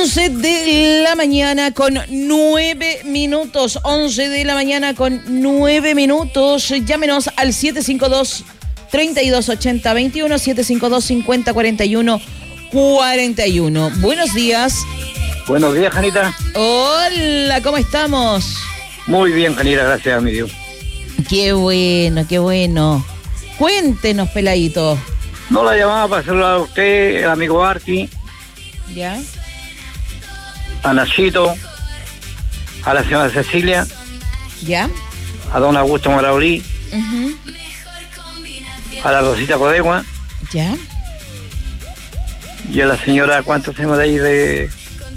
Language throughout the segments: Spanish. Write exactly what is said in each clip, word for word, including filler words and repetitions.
once de la mañana con nueve minutos. once de la mañana con nueve minutos. Llámenos al siete cinco dos, tres dos ocho cero, dos uno, siete cinco dos, cinco cero, cuatro uno, cuatro uno. Buenos días. Buenos días, Janita. Hola, ¿cómo estamos? Muy bien, Janita, gracias a mi Dios. Qué bueno, qué bueno. Cuéntenos, peladito. No la llamaba para saludar a usted, el amigo Arqui. ¿Ya? A Nachito, a la señora Cecilia, ¿Ya? a don Augusto Maraulí, Uh-huh. a la Rosita Codegua ¿Ya? y a la señora, ¿cuánto se llama de ahí? De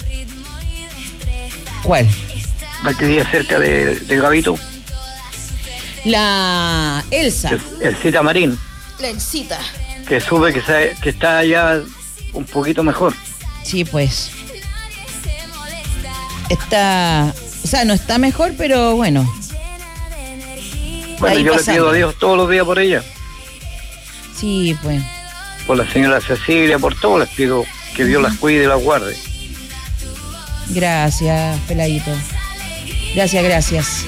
¿Cuál? la que vive cerca de, de Gavito, La Elsa. el, el Cita Marín, La Elsita. que sube que, se, que está ya un poquito mejor. Sí, pues. Está... O sea, no está mejor, pero bueno. Bueno, Ahí yo pasando. le pido a Dios todos los días por ella, Sí, pues. por la señora Cecilia, por todos les pido que Dios las cuide y las guarde. Gracias, peladito. Gracias, gracias.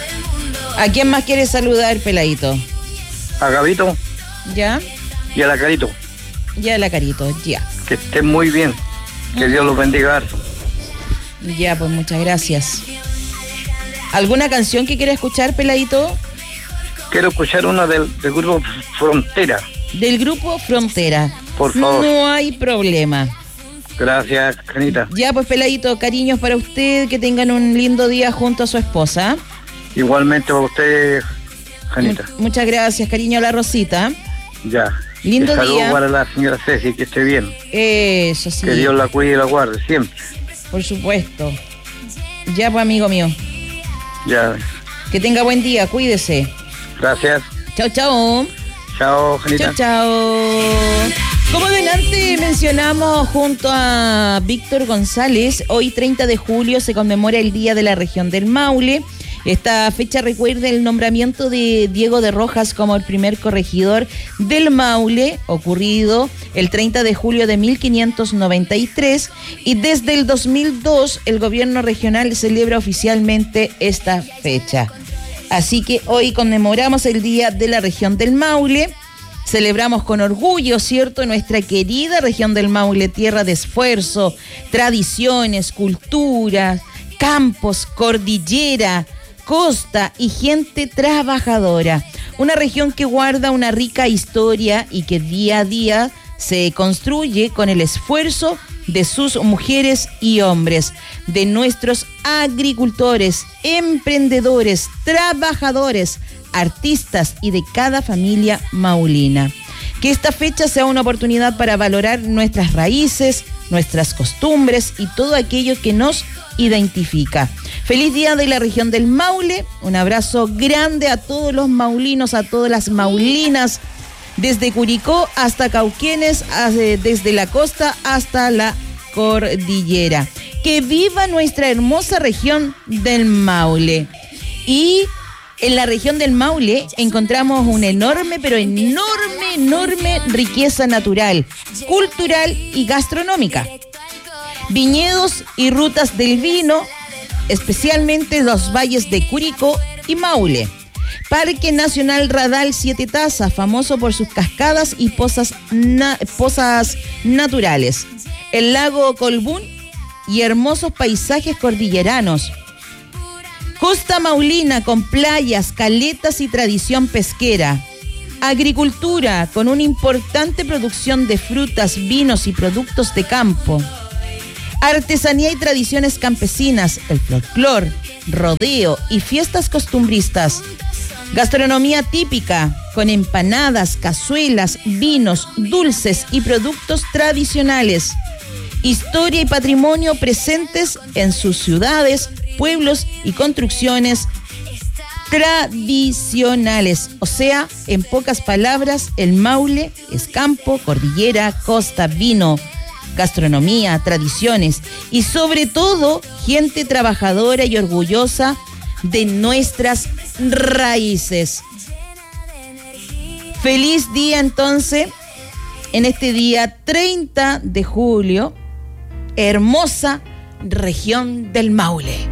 ¿A quién más quieres saludar, peladito? A Gavito ¿Ya? y a la Carito, Ya, la carito, ya. que estén muy bien, que Dios los bendiga harto. Ya, pues muchas gracias. ¿Alguna canción que quiera escuchar, peladito? Quiero escuchar una del, del grupo Frontera, Del grupo Frontera. por favor. No hay problema. Gracias, Janita. Ya, pues, peladito, cariños para usted, que tengan un lindo día junto a su esposa. Igualmente para usted, Janita. Mu- muchas gracias, cariño a la Rosita. Ya. Lindo Y saludos día. para la señora Ceci, que esté bien. Eso sí, Que Dios la cuide y la guarde siempre. por supuesto. Ya, pues, amigo mío, Ya. que tenga buen día, cuídese. Gracias. Chao, chao. Chao, Janita. Chao, chao. Como delante mencionamos junto a Víctor González, hoy treinta de julio se conmemora el Día de la Región del Maule. Esta fecha recuerda el nombramiento de Diego de Rojas como el primer corregidor del Maule, ocurrido el treinta de julio de mil quinientos noventa y tres, y desde el dos mil dos el gobierno regional celebra oficialmente esta fecha. Así que hoy conmemoramos el Día de la Región del Maule. Celebramos con orgullo, ¿cierto?, nuestra querida región del Maule, tierra de esfuerzo, tradiciones, cultura, campos, cordillera, costa y gente trabajadora. Una región que guarda una rica historia y que día a día se construye con el esfuerzo de sus mujeres y hombres, de nuestros agricultores, emprendedores, trabajadores, artistas y de cada familia maulina. Que esta fecha sea una oportunidad para valorar nuestras raíces, nuestras costumbres y todo aquello que nos identifica. Feliz Día de la Región del Maule, un abrazo grande a todos los maulinos, a todas las maulinas, desde Curicó hasta Cauquenes, desde la costa hasta la cordillera. Que viva nuestra hermosa región del Maule. Y en la región del Maule encontramos una enorme, pero enorme, enorme riqueza natural, cultural y gastronómica. Viñedos y rutas del vino, especialmente los valles de Curicó y Maule. Parque Nacional Radal Siete Tazas, famoso por sus cascadas y pozas, na- pozas naturales. El lago Colbún y hermosos paisajes cordilleranos. Costa Maulina con playas, caletas y tradición pesquera. Agricultura con una importante producción de frutas, vinos y productos de campo. Artesanía y tradiciones campesinas, el folclor, rodeo y fiestas costumbristas. Gastronomía típica con empanadas, cazuelas, vinos, dulces y productos tradicionales. Historia y patrimonio presentes en sus ciudades, pueblos y construcciones tradicionales. O sea, en pocas palabras, el Maule es campo, cordillera, costa, vino, gastronomía, tradiciones y sobre todo gente trabajadora y orgullosa de nuestras raíces. Feliz día entonces, en este día treinta de julio, hermosa región del Maule.